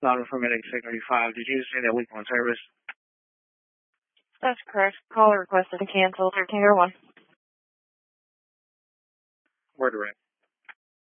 Louder for Medic 635. Did you say that week one service? That's correct. Caller requested to cancel 1301. Word direct.